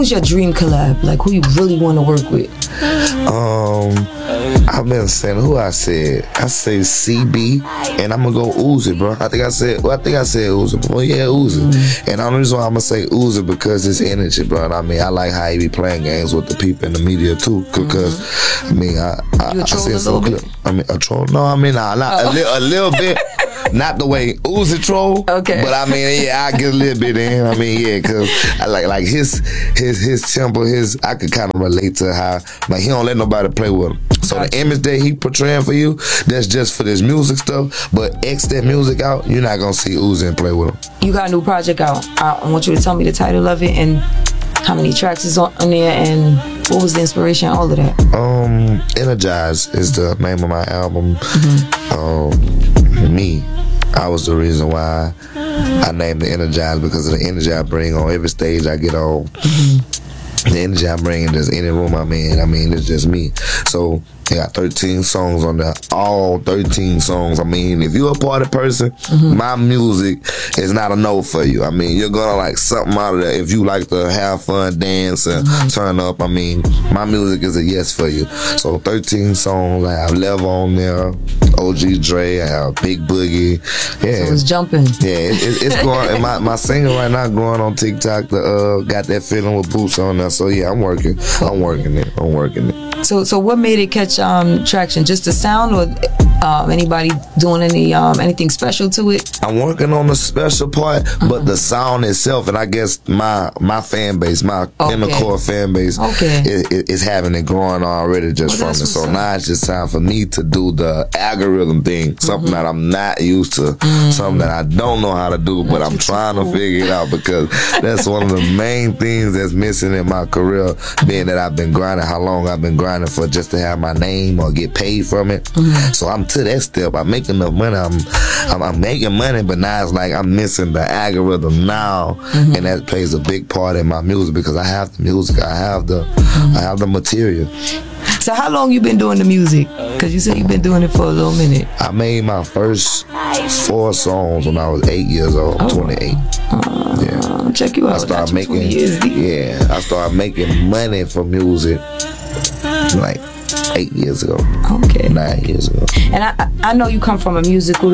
who's your dream collab? Like, who you really want to work with? I've been saying who I said CB, and I'm gonna go Uzi, bro. I think I said Uzi. Well, yeah, Uzi. And the only reason why I'm gonna say Uzi because his energy, bro. And I mean, I like how he be playing games with the people in the media too. Because I mean, I said some clip. I mean, a troll? No, I mean, not a little bit. Not the way Uzi troll, okay. But I mean, yeah, I get a little bit in. I mean, yeah, cause I like his tempo, I could kind of relate to how like he don't let nobody play with him. So the image that he portraying for you, that's just for this music stuff. But X that music out, you're not gonna see Uzi and play with him. You got a new project out. I want you to tell me the title of it and how many tracks is on there and what was the inspiration, all of that. Energize is the name of my album. Me, I was the reason why I named it Energize, because of the energy I bring on every stage I get on. The energy I bring in just any room I'm in. I mean, it's just me. So I got 13 songs on there. All 13 songs. I mean, if you're a party person, my music is not a no for you. I mean, you're gonna like something out of that. If you like to have fun, dance, and turn up, I mean, my music is a yes for you. So 13 songs. I have Level on there, OG Dre, I have Big Boogie. Yeah, so it's jumping. Yeah, it's going. And my singer right now going on TikTok. Got that feeling with Boots on there. So yeah, I'm working it. So what made it catch traction? Just the sound, or anybody doing anything special to it? I'm working on the special part, but the sound itself, and I guess my fan base, my inner core fan base, is having it growing already just from it. So now it's just time for me to do the algorithm thing, something that I'm not used to, something that I don't know how to do, but I'm trying to figure it out, because that's one of the main things that's missing in my career, being that I've been grinding, how long I've been grinding for just to have my name or get paid from it. So I'm to that step. I'm making enough money. I'm making money, but now it's like I'm missing the algorithm now, and that plays a big part in my music, because I have the music, I have the material. So how long you been doing the music? Because you said you've been doing it for a little minute. I made my first 4 songs when I was 8 years old. I'm 28. Yeah. Check you out. I started making money for music like 8 years ago. Okay. 9 years ago. And I know you come from a musical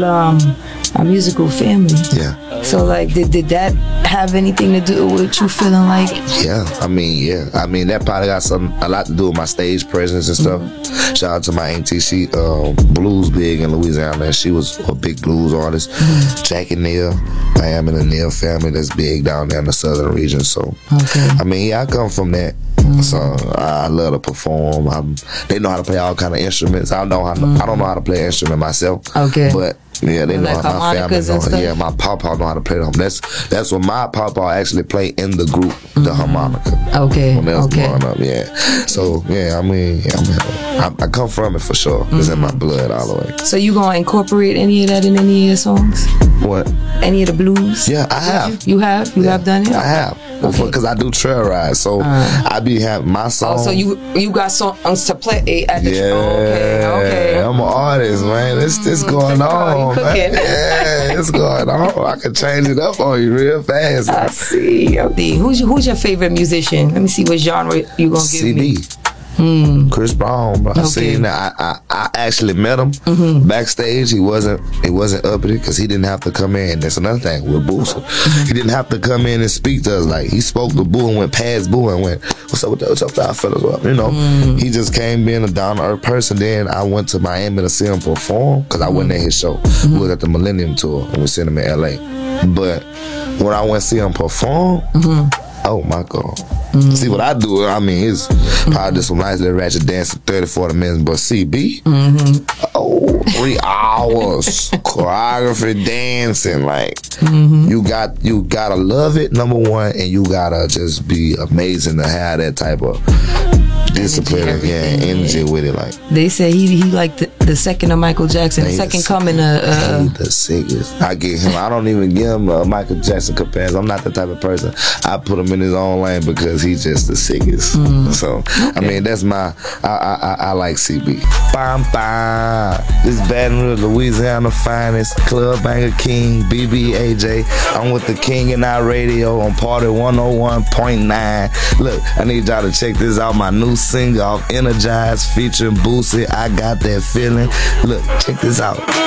family. Yeah. So like, did that have anything to do with you feeling like? Yeah. I mean that probably got a lot to do with my stage presence and stuff. Shout out to my auntie. She blues big in Louisiana, and she was a big blues artist. Jackie Neal. I am in the Neal family that's big down there in the southern region. So I mean, yeah, I come from that. So I love to perform. They know how to play all kind of instruments. I don't know how to play an instrument myself. Okay. But yeah, they know like how my family know. Yeah, my papa know how to play them. That's what my papa actually played in the group, the harmonica. Okay. When they was growing up, yeah. So yeah, I mean, I come from it for sure. It's in my blood all the way. So you gonna incorporate any of that in any of your songs? What? Any of the blues? Yeah, I have. You have? You have done it? I have. Because I do trail rides, so I be having my songs. Oh, so you got songs to play at the show? Okay. I'm an artist, man. This going on, man. Yeah, it's going on. I can change it up on you real fast. I see. Who's your favorite musician? Let me see what genre you gonna give me. Chris Brown, bro. I seen that. I actually met him backstage. He wasn't uppity, because he didn't have to come in. That's another thing with Boosie. He didn't have to come in and speak to us. Like, he spoke to Boo and went past Boo and went, "What's up with that? What's up with that fellas?" Well, you know, he just came being a down to earth person. Then I went to Miami to see him perform, because I wasn't at his show. We was at the Millennium Tour, and we seen him in LA. But when I went to see him perform, oh my God. See what I do, I mean, it's probably just some nice little ratchet dancing, 30-40 minutes, but CB, 3 hours choreography, dancing, like you gotta love it, number one, and you gotta just be amazing to have that type of discipline and energy with it. Like they say, he like the second of Michael Jackson, the second coming of. He the sickest. I get him. I don't even give him a Michael Jackson comparison. I'm not the type of person. I put him in his own lane because he's just the sickest. So I mean, that's my. I like CB. Bam bam. This Baton Rouge, Louisiana finest club banger king BBAJ. I'm with the King and I Radio on Party 101.9. Look, I need y'all to check this out. My new single off Energize featuring Boosie. I got that feeling. Look, check this out.